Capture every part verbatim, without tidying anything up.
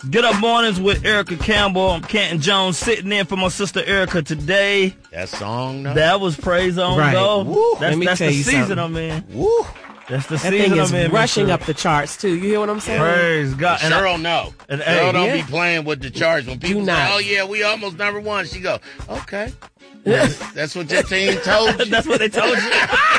Get Up Mornings with Erica Campbell. I'm Canton Jones sitting in for my sister Erica today. That song, no? That was Praise On Right. Go. Woo. That's, Let me that's tell the you season something. I'm in. Woo. That's the That season thing is I'm in. rushing Mister up the charts, too. You hear what I'm saying? Praise God. And And I- Cheryl, no. and, Cheryl hey, don't yeah. be playing with the charts. When people Do say, not. oh, yeah, we almost number one, she go, okay. That's what your team told you. That's what they told you.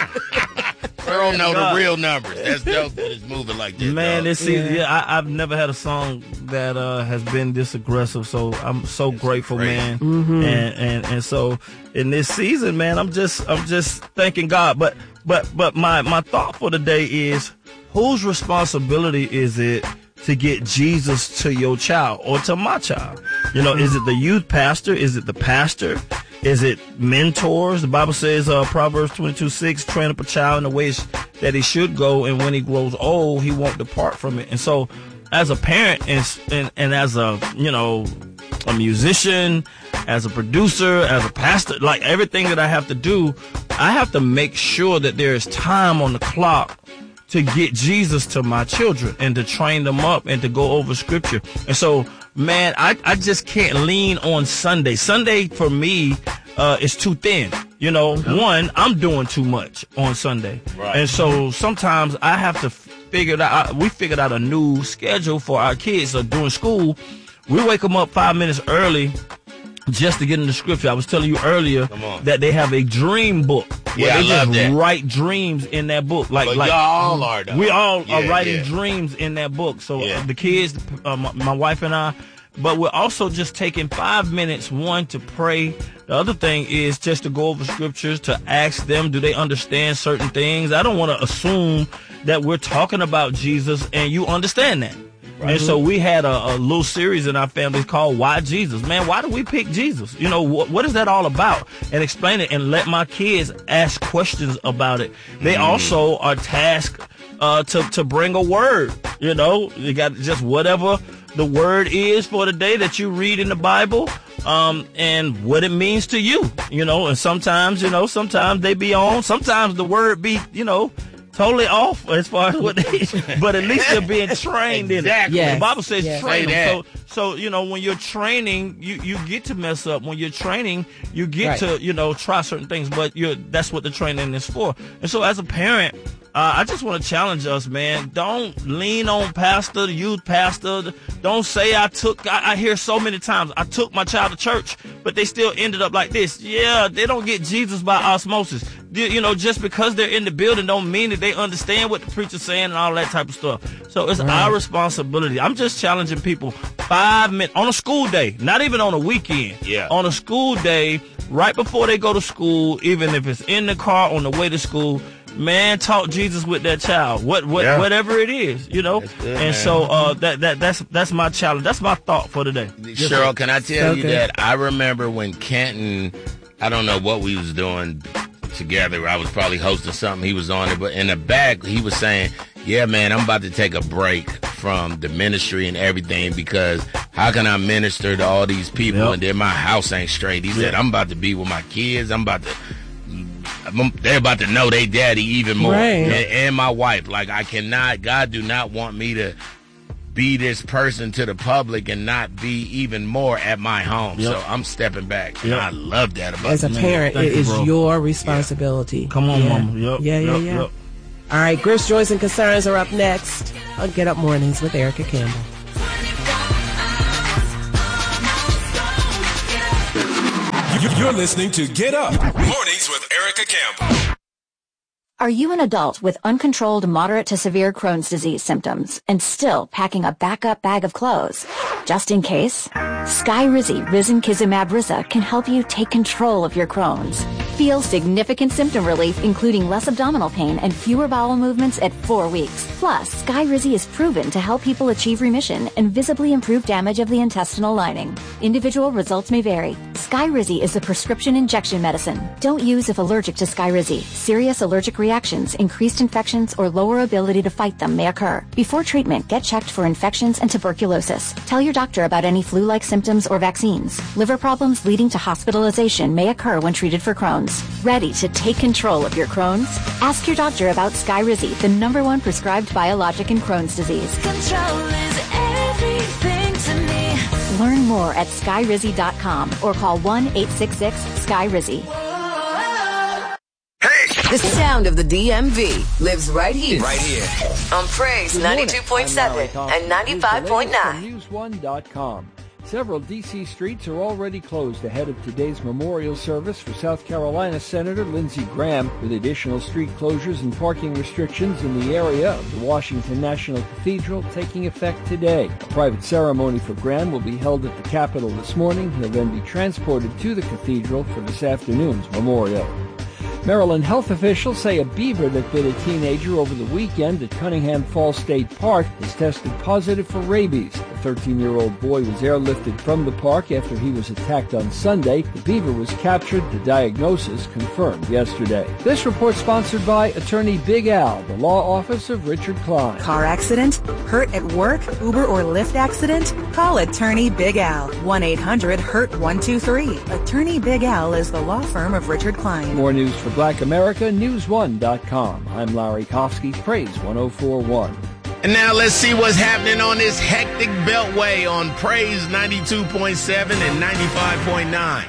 Cheryl know God. the real numbers. That's dope that it's moving like this. Man, dog. this season, Yeah. yeah, I, I've never had a song that uh, has been this aggressive. So I'm so grateful, great. man. Mm-hmm. And, and and so in this season, man, I'm just I'm just thanking God. But but but my my thought for the day is, whose responsibility is it to get Jesus to your child or to my child? You know, is it the youth pastor? Is it the pastor? Is it mentors? The Bible says, uh, Proverbs twenty-two six, train up a child in the ways that he should go, and when he grows old, he won't depart from it. And so, as a parent and, and, and as a, you know, a musician, as a producer, as a pastor, like everything that I have to do, I have to make sure that there is time on the clock to get Jesus to my children and to train them up and to go over scripture. And so, man, I, I just can't lean on Sunday. Sunday for me uh, is too thin. You know, one, I'm doing too much on Sunday. Right. And so sometimes I have to figure it out. I, we figured out a new schedule for our kids. So during school, we wake them up five minutes early just to get in the scripture. I was telling you earlier Come on. that they have a dream book. Where Yeah, I they love just that. write dreams in that book. Like, But like y'all are, though. we all Yeah, are writing yeah. dreams in that book. So Yeah. uh, the kids, uh, my, my wife and I, but we're also just taking five minutes, one, to pray. The other thing is just to go over scriptures, to ask them, do they understand certain things? I don't want to assume that we're talking about Jesus and you understand that. And so we had a, a little series in our family called Why Jesus? Man, why do we pick Jesus? You know, wh- what is that all about? And explain it and let my kids ask questions about it. They also are tasked uh, to, to bring a word. You know, you got just whatever the word is for the day that you read in the Bible, um, and what it means to you. You know, and sometimes, you know, sometimes they be on, sometimes the word be, you know, totally off as far as what they, but at least they're being trained Exactly. in it. Yes. The Bible says Yes. train Say them. that. So, so, you know, when you're training, you, you get to mess up. When you're training, you get Right. to, you know, try certain things, but you're, that's what the training is for. And so as a parent, uh, I just want to challenge us, man. Don't lean on pastor, the youth pastor. Don't say I took, I, I hear so many times, I took my child to church, but they still ended up like this. Yeah, they don't get Jesus by osmosis. You, you know, just because they're in the building don't mean that they understand what the preacher's saying and all that type of stuff. So it's our responsibility. I'm just challenging people five minutes on a school day, not even on a weekend. Yeah. On a school day, right before they go to school, even if it's in the car on the way to school, man, talk Jesus with that child. What, what, Yeah. whatever it is, you know. That's good, and man. so uh, that that that's that's my challenge. That's my thought for today. Cheryl, can I tell So you good. that I remember when Canton, I don't know what we was doing together. I was probably hosting something. He was on it, but in the back, he was saying, yeah, man, I'm about to take a break from the ministry and everything because how can I minister to all these people Yep. and then my house ain't straight? He said, Yeah. I'm about to be with my kids. I'm about to... I'm- they're about to know they daddy even more, Right. and, and my wife. Like I cannot, God do not want me to be this person to the public and not be even more at my home. Yep. So I'm stepping back. And Yep. I love that about As a me. parent, Thank it you, is bro. your responsibility. Come on, yeah. mama. Yep, Yeah, yeah, yep, yeah. yep. All right, Grifts, Joys, and Concerns are up next on Get Up Mornings with Erica Campbell. You're listening to Get Up Mornings with Erica Campbell. Are you an adult with uncontrolled moderate to severe Crohn's disease symptoms and still packing a backup bag of clothes? Just in case, Skyrizi Risankizumab Riza can help you take control of your Crohn's. Feel significant symptom relief, including less abdominal pain and fewer bowel movements at four weeks. Plus, Skyrizi is proven to help people achieve remission and visibly improve damage of the intestinal lining. Individual results may vary. Skyrizi is a prescription injection medicine. Don't use if allergic to Skyrizi. Serious allergic reactions, increased infections, or lower ability to fight them may occur. Before treatment, get checked for infections and tuberculosis. Tell your doctor about any flu-like symptoms or vaccines. Liver problems leading to hospitalization may occur when treated for Crohn's. Ready to take control of your Crohn's? Ask your doctor about Skyrizi, the number one prescribed biologic in Crohn's disease. Control is everything to Learn more at sky rizzy dot com or call one eight six six sky rizzy. The sound of the D M V lives right here. Right here. On Praise ninety-two point seven and ninety-five point nine. news one dot com. Several D C streets are already closed ahead of today's memorial service for South Carolina Senator Lindsey Graham, with additional street closures and parking restrictions in the area of the Washington National Cathedral taking effect today. A private ceremony for Graham will be held at the Capitol this morning. He'll then be transported to the cathedral for this afternoon's memorial. Maryland health officials say a beaver that bit a teenager over the weekend at Cunningham Falls State Park has tested positive for rabies. The thirteen-year-old boy was airlifted from the park after he was attacked on Sunday. The beaver was captured, the diagnosis confirmed yesterday. This report sponsored by Attorney Big Al, the law office of Richard Klein. Car accident? Hurt at work? Uber or Lyft accident? Call Attorney Big Al. one eight hundred hurt one two three. Attorney Big Al is the law firm of Richard Klein. More news for Black America, news one dot com. I'm Larry Kofsky, Praise one oh four point one. And now let's see what's happening on this hectic beltway on Praise ninety-two point seven and ninety-five point nine.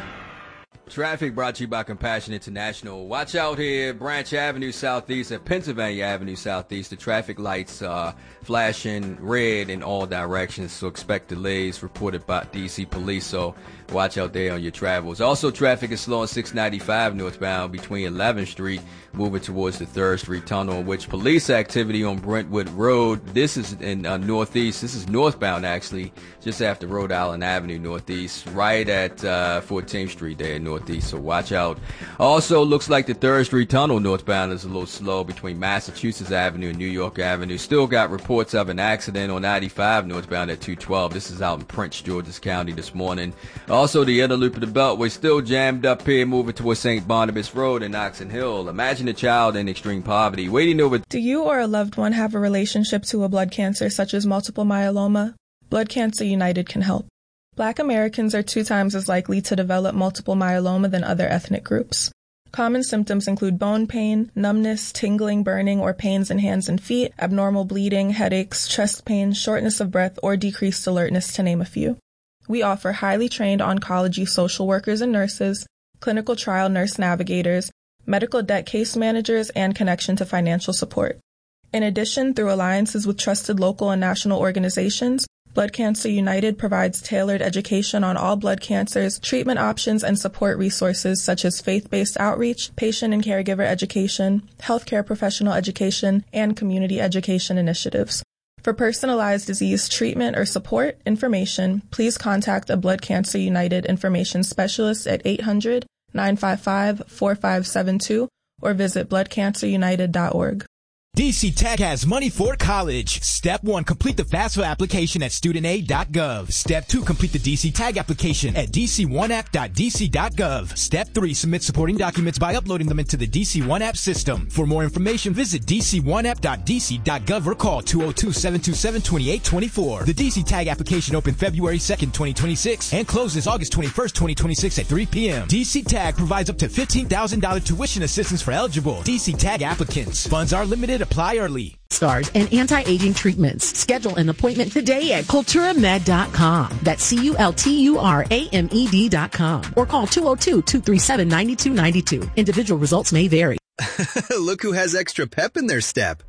Traffic brought to you by Compassion International. Watch out here, Branch Avenue Southeast and Pennsylvania Avenue Southeast. The traffic lights are flashing red in all directions, so expect delays reported by D C police, so watch out there on your travels. Also, traffic is slow on six ninety-five northbound between eleventh Street, moving towards the third Street Tunnel, in which police activity on Brentwood Road. This is in uh, northeast. This is northbound, actually, just after Rhode Island Avenue northeast, right at uh, fourteenth Street there in northeast, so watch out. Also, looks like the third Street Tunnel northbound is a little slow between Massachusetts Avenue and New York Avenue. Still got reports of an accident on ninety-five northbound at two twelve. This is out in Prince George's County this morning. Also, the other loop of the Beltway still jammed up here, moving towards Saint Barnabas Road and Oxon Hill. Imagine a child in extreme poverty waiting over. Do you or a loved one have a relationship to a blood cancer such as multiple myeloma? Blood Cancer United can help. Black Americans are two times as likely to develop multiple myeloma than other ethnic groups. Common symptoms include bone pain, numbness, tingling, burning, or pains in hands and feet, abnormal bleeding, headaches, chest pain, shortness of breath, or decreased alertness, to name a few. We offer highly trained oncology social workers and nurses, clinical trial nurse navigators, medical debt case managers, and connection to financial support. In addition, through alliances with trusted local and national organizations, Blood Cancer United provides tailored education on all blood cancers, treatment options, and support resources such as faith-based outreach, patient and caregiver education, healthcare professional education, and community education initiatives. For personalized disease treatment or support information, please contact a Blood Cancer United information specialist at eight hundred, nine five five, four five seven two or visit blood cancer united dot org. D C Tech has money for college. Step one, complete the FAFSA application at student aid dot gov. Step two, complete the D C Tag application at d c one app dot d c dot gov. Step three, submit supporting documents by uploading them into the D C one App system. For more information, visit d c one app dot d c dot gov or call two oh two, seven two seven, two eight two four. The D C Tag application opened February second, twenty twenty-six and closes August twenty-first, twenty twenty-six at three p.m. D C Tag provides up to fifteen thousand dollars tuition assistance for eligible D C Tag applicants. Funds are limited. Apply early. Stars and anti-aging treatments. Schedule an appointment today at Cultura Med dot com. That's C U L T U R A M E D dot com. Or call two oh two, two three seven, nine two nine two. Individual results may vary. Look who has extra pep in their step.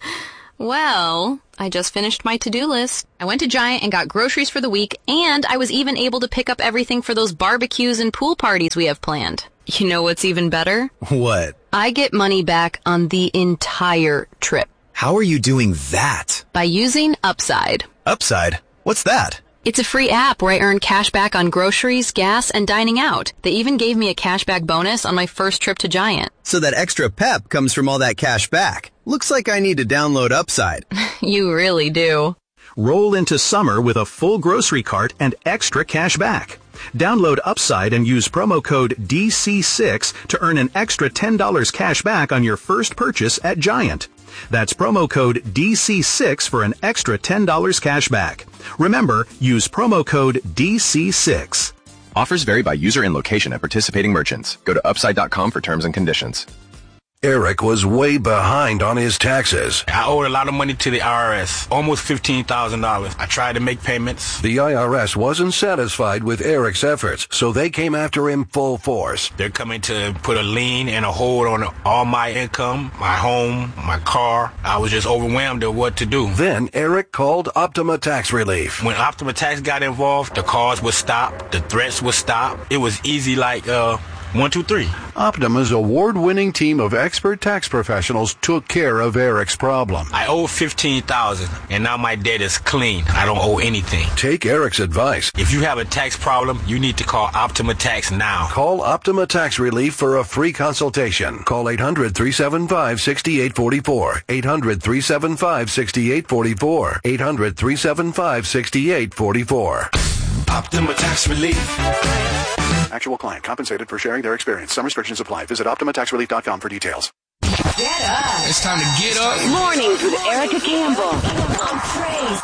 Well, I just finished my to-do list. I went to Giant and got groceries for the week, and I was even able to pick up everything for those barbecues and pool parties we have planned. You know what's even better? What? I get money back on the entire trip. How are you doing that? By using Upside. Upside? What's that? It's a free app where I earn cash back on groceries, gas, and dining out. They even gave me a cashback bonus on my first trip to Giant. So that extra pep comes from all that cash back. Looks like I need to download Upside. You really do. Roll into summer with a full grocery cart and extra cash back. Download Upside and use promo code D C six to earn an extra ten dollars cash back on your first purchase at Giant. That's promo code D C six for an extra ten dollars cash back. Remember, use promo code D C six. Offers vary by user and location at participating merchants. Go to upside dot com for terms and conditions. Eric was way behind on his taxes. I owed a lot of money to the I R S, almost fifteen thousand dollars. I tried to make payments. The I R S wasn't satisfied with Eric's efforts, so they came after him full force. They're coming to put a lien and a hold on all my income, my home, my car. I was just overwhelmed at what to do. Then Eric called Optima Tax Relief. When Optima Tax got involved, the calls would stop, the threats would stop. It was easy like, uh, One, two, three. Optima's award-winning team of expert tax professionals took care of Eric's problem. I owe fifteen thousand dollars, and now my debt is clean. I don't owe anything. Take Eric's advice. If you have a tax problem, you need to call Optima Tax now. Call Optima Tax Relief for a free consultation. Call eight hundred, three seven five, six eight four four. eight hundred, three seven five, six eight four four. eight hundred, three seven five, six eight four four. Optima Tax Relief. Actual client compensated for sharing their experience. Some restrictions apply. Visit Optima Tax Relief dot com for details. Get up. It's time to get up. Mornings with Erica Campbell on Praise